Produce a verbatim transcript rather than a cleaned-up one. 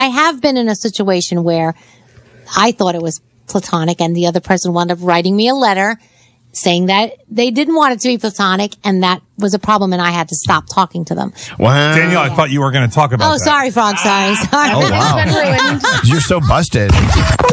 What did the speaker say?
I have been in a situation where I thought it was platonic and the other person wound up writing me a letter saying that they didn't want it to be platonic, and that was a problem, and I had to stop talking to them. Wow. Danielle, I thought you were going to talk about oh, that. sorry, Frog. Sorry. Sorry. Oh, wow. You're so busted.